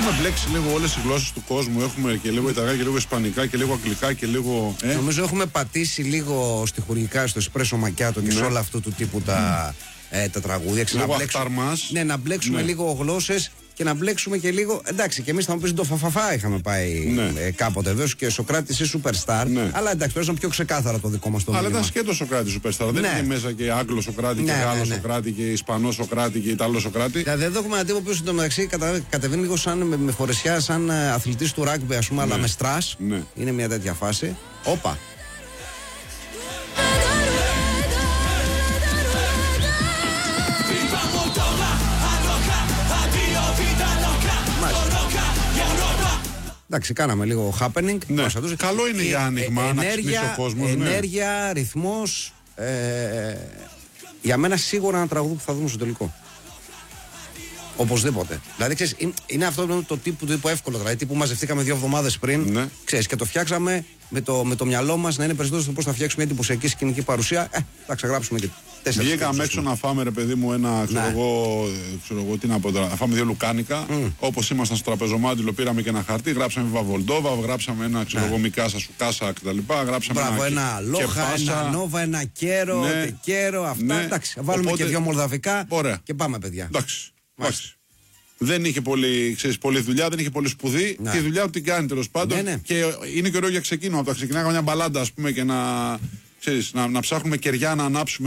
Έχουμε μπλέξει λίγο όλες οι γλώσσες του κόσμου. Έχουμε και λίγο Ιταλικά και λίγο Ισπανικά και λίγο Αγγλικά και λίγο. Νομίζω έχουμε πατήσει λίγο στιχουργικά στο Espresso Macchiato και σε όλα αυτού του τύπου τα τραγούδια. Λίγο αχταρμάς. Ναι, να μπλέξουμε λίγο γλώσσες και να μπλέξουμε και λίγο. Εντάξει, και εμείς θα μου πεις το φαφαφά είχαμε πάει κάποτε. Βέβαια και Σοκράτης ή Superstar. Ναι. Αλλά εντάξει, παίζαμε πιο ξεκάθαρα το δικό μας το μήνυμα. Αλλά ήταν και το Σοκράτη Superstar. Δεν είχε μέσα και Άγγλο Σοκράτη και Γάλλο Σοκράτη και Ισπανό Σοκράτη και Ιταλό Σοκράτη. Δηλαδή εδώ έχουμε ένα τύπο που εντωμεταξύ κατεβαίνει λίγο σαν με φορεσιά, σαν αθλητής του ράγκμπι, ας πούμε, αλλά με στρας. Ναι. Είναι μια τέτοια φάση. Όπα. Εντάξει, κάναμε λίγο happening. Ναι. Καλό είναι για άνοιγμα, να ξυπνήσει ο κόσμος. Ενέργεια, ρυθμός. Για μένα σίγουρα ένα τραγούδι που θα δούμε στο τελικό. Οπωσδήποτε. Δηλαδή, ξέρεις, είναι αυτό το τύπου εύκολο. Δηλαδή, τύπου μαζευτήκαμε 2 εβδομάδες πριν. Ναι. Ξέρεις, και το φτιάξαμε με το μυαλό μας να είναι περισσότερο στο πώς θα φτιάξουμε μια εντυπωσιακή σκηνική παρουσία. Θα ξεγράψουμε και 4. Βγήκαμε έξω να φάμε, ρε παιδί μου, ένα ξέρω εγώ τι να πω τώρα. Να φάμε 2 λουκάνικα. Όπως ήμασταν στο τραπεζομάντιλο, πήραμε και ένα χαρτί. Γράψαμε Βαβολντόβα, γράψαμε ένα Μικάσα, Σουκάσα κτλ. Γράψαμε ένα Λόχα, ένα Νόβα, ένα Κέρο, Κέρο. Αυτά. Εντάξει, βάλουμε και 2 μολδαβικά. Και πάμε, παιδιά. Εντάξει. Δεν είχε πολλή δουλειά, δεν είχε πολύ σπουδή. Τη δουλειά του την κάνει τέλος πάντων. Και είναι καιρό για ξεκίνημα. Θα ξεκινάγαμε μια μπαλάντα, ας πούμε, και να ψάχνουμε κεριά να ανάψουμε.